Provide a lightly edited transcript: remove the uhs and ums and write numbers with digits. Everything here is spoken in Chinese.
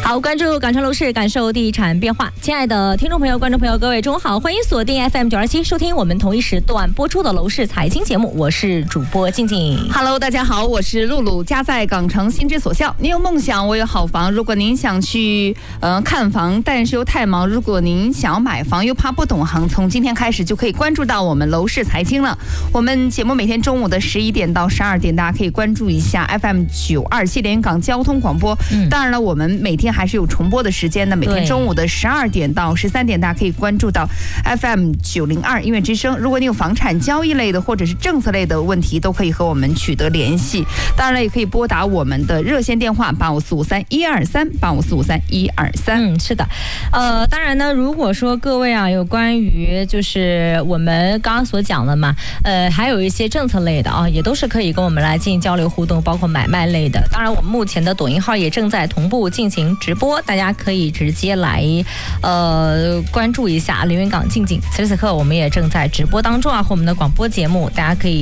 好，关注港城楼市，感受地产变化。亲爱的听众朋友、观众朋友，各位中午好，欢迎锁定 FM927收听我们同一时段播出的楼市财经节目，我是主播静静。 Hello， 大家好，我是露露，家在港城心之所向。你有梦想，我有好房。如果您想去看房，但是又太忙；如果您想要买房又怕不懂行，从今天开始就可以关注到我们楼市财经了。我们节目每天中午的11点到12点，大家可以关注一下 FM92连云港交通广播。当然了，我们每天还是有重播的时间的，每天中午的12点到13点，大家可以关注到 FM902音乐之声。如果你有房产交易类的或者是政策类的问题，都可以和我们取得联系。当然了，也可以拨打我们的热线电话8545312385453123。 是的，当然呢，如果说各位啊有关于就是我们刚刚所讲的嘛，还有一些政策类的啊，也都是可以跟我们来进行交流互动，包括买卖类的。当然，我们目前的抖音号也正在同步进行直播，大家可以直接来关注一下连云港静静。此时此刻，我们也正在直播当中啊，和我们的广播节目，大家可以